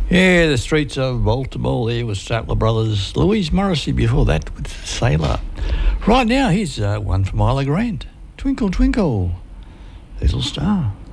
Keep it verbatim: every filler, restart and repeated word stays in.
Yeah, the streets of Baltimore there with Statler Brothers. Louise Morrissey before that with Sailor. Right now, here's uh, one from Isla Grant. Twinkle, twinkle, little star.